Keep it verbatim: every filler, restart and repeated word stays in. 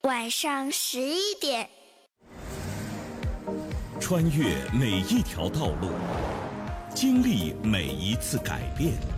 晚上十一点。 穿越每一条道路，经历每一次改变，